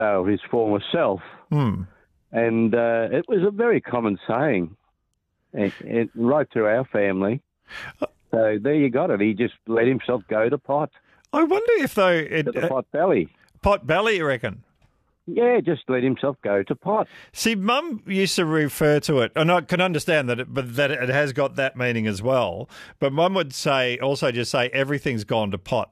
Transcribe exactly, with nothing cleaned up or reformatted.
of his former self. Hmm. And uh, it was a very common saying, and, and right through our family. So there you got it. He just let himself go to pot, I wonder if, though, it, to the uh, pot belly. pot belly, you reckon? Yeah, just let himself go to pot. See, Mum used to refer to it, and I can understand that, it, but that it has got that meaning as well. But Mum would say, also just say, everything's gone to pot.